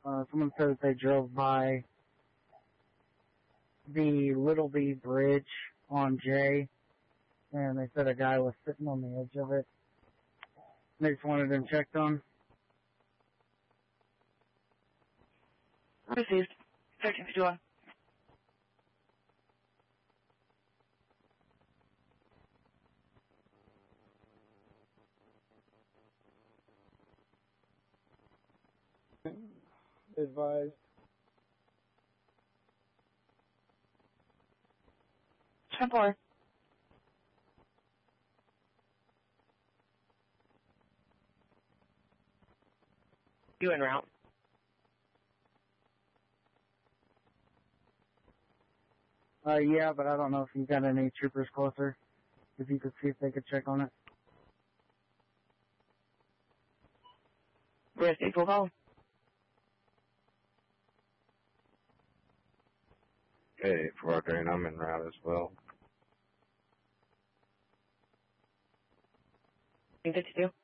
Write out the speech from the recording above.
Someone said that they drove by the Little B Bridge on J, and they said a guy was sitting on the edge of it. They just wanted him checked on. Received. 1351. Advised. 10-4. You en route? Yeah, but I don't know if you got any troopers closer. If you could see if they could check on it. Where's the equal call? Okay, for and I'm en route as well. 52.